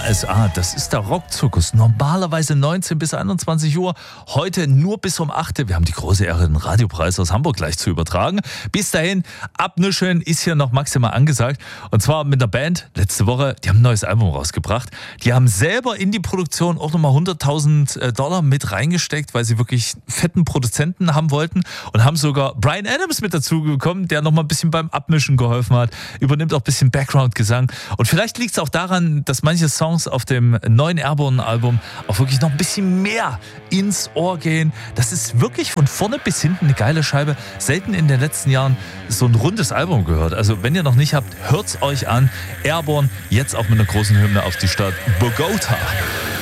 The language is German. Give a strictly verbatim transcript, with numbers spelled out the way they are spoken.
S A. Das ist der Rockzirkus. Normalerweise neunzehn bis einundzwanzig Uhr. Heute nur bis um acht. Wir haben die große Ehre, den Radiopreis aus Hamburg gleich zu übertragen. Bis dahin, abnuscheln ist hier noch maximal angesagt. Und zwar mit der Band. Letzte Woche, die haben ein neues Album rausgebracht. Die haben selber in die Produktion auch nochmal hunderttausend Dollar mit reingesteckt, weil sie wirklich fetten Produzenten haben wollten. Und haben sogar Bryan Adams mit dazu bekommen, der nochmal ein bisschen beim Abmischen geholfen hat. Übernimmt auch ein bisschen Background-Gesang. Und vielleicht liegt es auch daran, dass manche Songs auf dem neuen Airborne-Album auch wirklich noch ein bisschen mehr ins Ohr gehen. Das ist wirklich von vorne bis hinten eine geile Scheibe. Selten in den letzten Jahren so ein rundes Album gehört. Also wenn ihr noch nicht habt, hört's euch an. Airborne, jetzt auch mit einer großen Hymne auf die Stadt Bogota.